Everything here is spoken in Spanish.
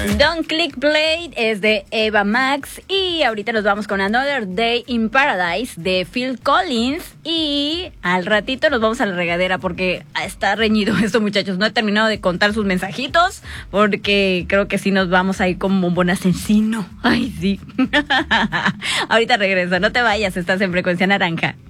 Don't Click Play es de Eva Max y ahorita nos vamos con Another Day in Paradise de Phil Collins y al ratito nos vamos a la regadera porque está reñido esto, muchachos. No he terminado de contar sus mensajitos porque creo que sí nos vamos a ir con bombón asesino. Ay, sí. Ahorita regreso, no te vayas, estás en Frecuencia Naranja.